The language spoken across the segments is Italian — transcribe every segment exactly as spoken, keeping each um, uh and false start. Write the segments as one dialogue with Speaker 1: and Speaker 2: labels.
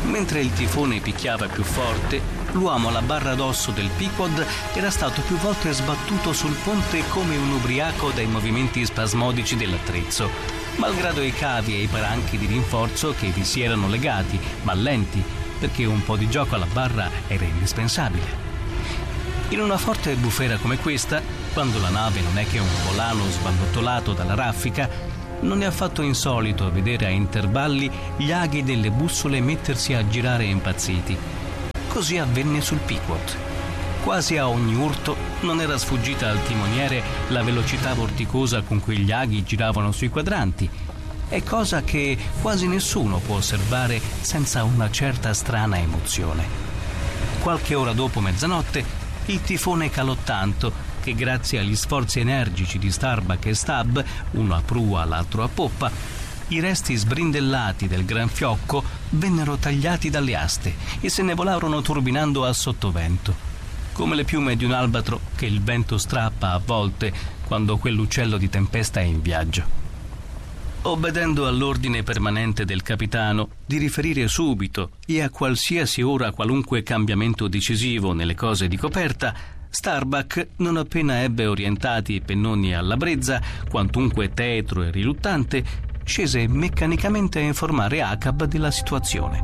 Speaker 1: Mentre il tifone picchiava più forte, l'uomo alla barra d'osso del Pequod era stato più volte sbattuto sul ponte come un ubriaco dai movimenti spasmodici dell'attrezzo, malgrado i cavi e i paranchi di rinforzo che vi si erano legati, ma lenti, perché un po' di gioco alla barra era indispensabile. In una forte bufera come questa, quando la nave non è che un volano sballottolato dalla raffica, non è affatto insolito vedere a intervalli gli aghi delle bussole mettersi a girare impazziti. Così avvenne sul Pequod. Quasi a ogni urto non era sfuggita al timoniere la velocità vorticosa con cui gli aghi giravano sui quadranti. È cosa che quasi nessuno può osservare senza una certa strana emozione. Qualche ora dopo mezzanotte il tifone calò tanto che grazie agli sforzi energici di Starbuck e Stubb, uno a prua l'altro a poppa, i resti sbrindellati del gran fiocco vennero tagliati dalle aste e se ne volarono turbinando a sottovento, come le piume di un albatro che il vento strappa a volte quando quell'uccello di tempesta è in viaggio. Obbedendo all'ordine permanente del capitano di riferire subito e a qualsiasi ora qualunque cambiamento decisivo nelle cose di coperta, Starbuck, non appena ebbe orientati i pennoni alla brezza, quantunque tetro e riluttante, scese meccanicamente a informare Acab della situazione.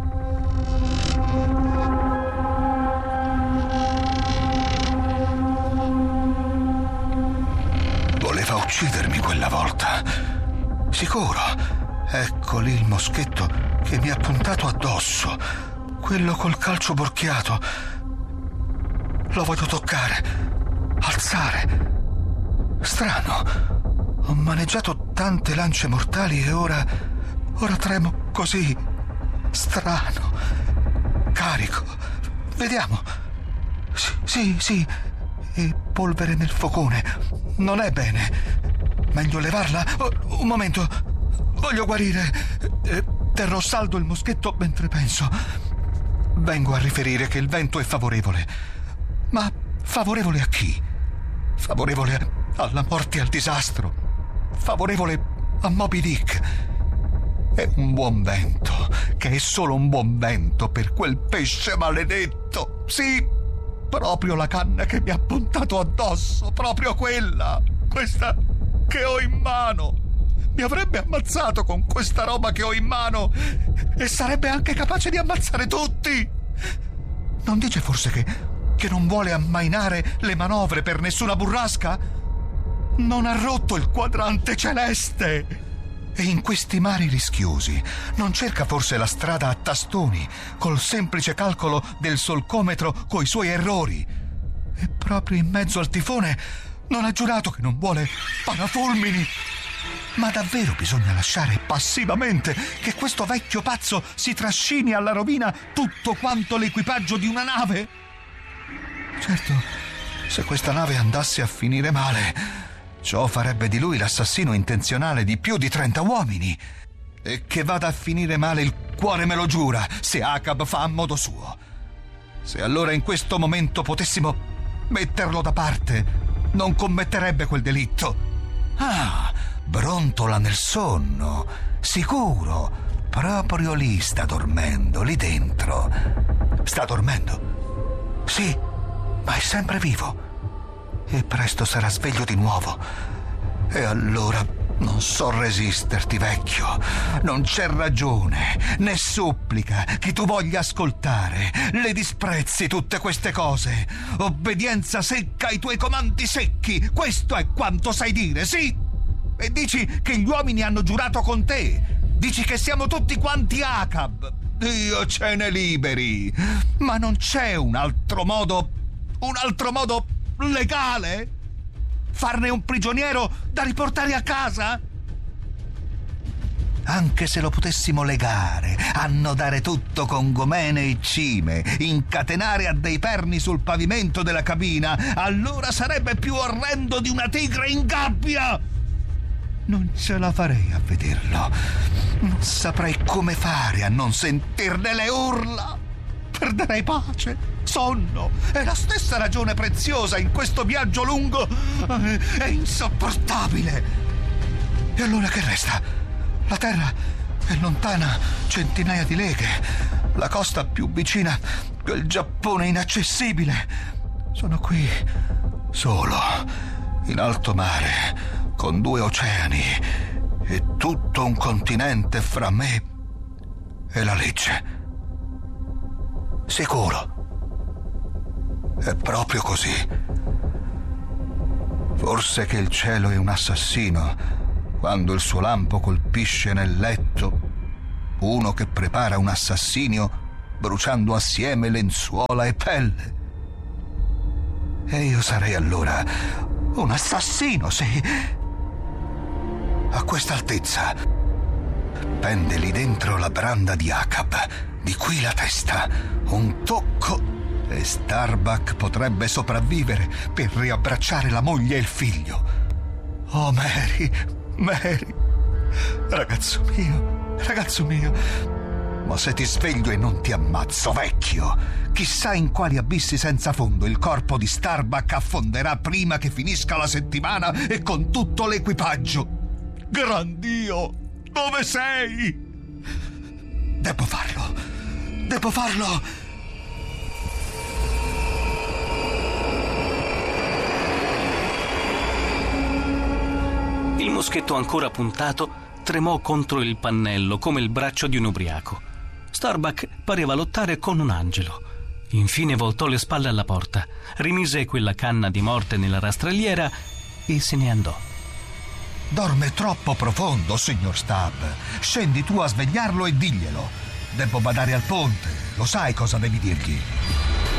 Speaker 2: Voleva uccidermi quella volta. Sicuro. Ecco lì il moschetto che mi ha puntato addosso. Quello col calcio borchiato. Lo voglio toccare, alzare. Strano. Ho maneggiato tante lance mortali e ora... ora tremo così. Strano. Carico. Vediamo. Sì, sì, sì. E polvere nel focone. Non è bene. Meglio levarla. Oh, un momento. Voglio guarire. Eh, terrò saldo il moschetto mentre penso. Vengo a riferire che il vento è favorevole. Ma favorevole a chi? Favorevole alla morte e al disastro. Favorevole a Moby Dick. È un buon vento, che è solo un buon vento per quel pesce maledetto. Sì, proprio la canna che mi ha puntato addosso, proprio quella. Questa che ho in mano. Mi avrebbe ammazzato con questa roba che ho in mano e sarebbe anche capace di ammazzare tutti. Non dice forse che... che non vuole ammainare le manovre per nessuna burrasca? Non ha rotto il quadrante celeste! E in questi mari rischiosi non cerca forse la strada a tastoni, col semplice calcolo del solcometro coi suoi errori? E proprio in mezzo al tifone non ha giurato che non vuole parafulmini? Ma davvero bisogna lasciare passivamente che questo vecchio pazzo si trascini alla rovina tutto quanto l'equipaggio di una nave? Certo, se questa nave andasse a finire male, ciò farebbe di lui l'assassino intenzionale di più di trenta uomini. E che vada a finire male il cuore me lo giura, se Acab fa a modo suo. Se allora in questo momento potessimo metterlo da parte, non commetterebbe quel delitto. Ah, brontola nel sonno, sicuro, proprio lì sta dormendo, lì dentro. Sta dormendo? Sì. Ma è sempre vivo e presto sarà sveglio di nuovo. E allora non so resisterti, vecchio. Non c'è ragione né supplica che tu voglia ascoltare. Le disprezzi tutte queste cose. Obbedienza secca ai tuoi comandi secchi. Questo è quanto sai dire, sì? E dici che gli uomini hanno giurato con te. Dici che siamo tutti quanti Acab. Dio ce ne liberi. Ma non c'è un altro modo... Un altro modo legale? Farne un prigioniero da riportare a casa? Anche se lo potessimo legare, annodare tutto con gomene e cime, incatenare a dei perni sul pavimento della cabina, allora sarebbe più orrendo di una tigre in gabbia. Non ce la farei a vederlo. Non saprei come fare a non sentirne le urla. Perderei pace, sonno e la stessa ragione preziosa in questo viaggio lungo è insopportabile. E allora che resta? La terra è lontana centinaia di leghe. la costa più vicina, quel Giappone inaccessibile. Sono qui, solo, in alto mare, con due oceani e tutto un continente fra me e la legge. Sicuro. È proprio così. Forse che il cielo è un assassino quando il suo lampo colpisce nel letto uno che prepara un assassinio bruciando assieme lenzuola e pelle. E io sarei allora un assassino se... A questa altezza pende lì dentro la branda di Acab, di qui la testa, un tocco e Starbuck potrebbe sopravvivere per riabbracciare la moglie e il figlio. Oh Mary, Mary, ragazzo mio, ragazzo mio, ma se ti sveglio e non ti ammazzo, vecchio, chissà in quali abissi senza fondo il corpo di Starbuck affonderà prima che finisca la settimana e con tutto l'equipaggio. Grandio, dove sei? Devo farlo, devo farlo.
Speaker 1: Il moschetto ancora puntato tremò contro il pannello come il braccio di un ubriaco. Starbuck pareva lottare con un angelo. Infine voltò le spalle alla porta, rimise quella canna di morte nella rastrelliera e se ne andò.
Speaker 2: Dorme troppo profondo, signor Stubb. Scendi tu a svegliarlo e diglielo. Devo badare al ponte, lo sai cosa devi dirgli.